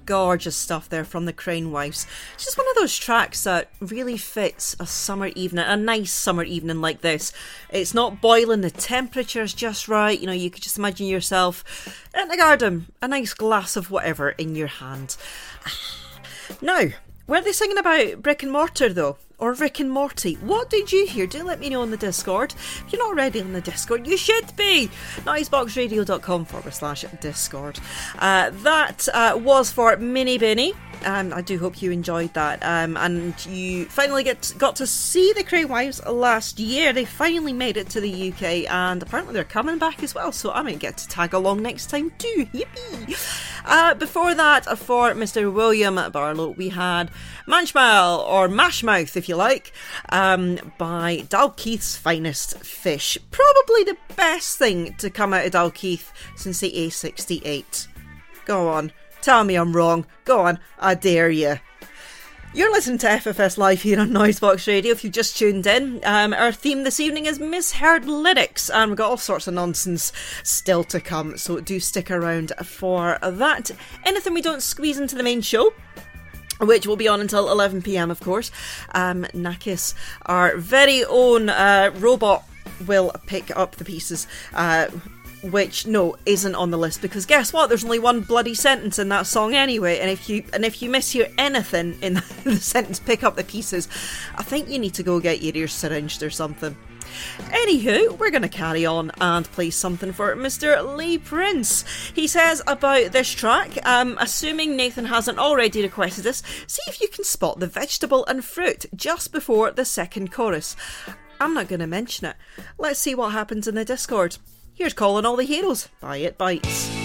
gorgeous stuff there from the Crane Wives. It's just one of those tracks that really fits a summer evening, a nice summer evening like this. It's not boiling, the temperature's just right, you know, you could just imagine yourself in the garden, a nice glass of whatever in your hand. Now, were they singing about brick and mortar though? Or Rick and Morty? What did you hear? Do let me know on the Discord. If you're not already on the Discord, you should be. Noiseboxradio.com/Discord. That was for Mini Binny. I do hope you enjoyed that. And you finally got to see the Crane Wives last year. They finally made it to the UK, and apparently they're coming back as well, so I might get to tag along next time too. Yippee! Before that, for Mr. William Barlow, we had Manchmal, or Mashmouth if you like, by Dalkeith's Finest Fish. Probably the best thing to come out of Dalkeith since the A68. Go on. Tell me I'm wrong. Go on, I dare you. You're listening to FFS Live here on Noisebox Radio if you've just tuned in. Our theme this evening is misheard lyrics, and we've got all sorts of nonsense still to come, so do stick around for that. Anything we don't squeeze into the main show, which will be on until 11pm, of course. Nakis, our very own robot, will pick up the pieces, which no isn't on the list, because guess what, there's only one bloody sentence in that song anyway, and if you mishear anything in the sentence pick up the pieces, I think you need to go get your ears syringed or something. Anywho, we're going to carry on and play something for Mr. Lee Prince. He says about this track, assuming Nathan hasn't already requested this, see if you can spot the vegetable and fruit just before the second chorus. I'm not going to mention it. Let's see what happens in the Discord. Here's Calling All the Heroes by It Bites.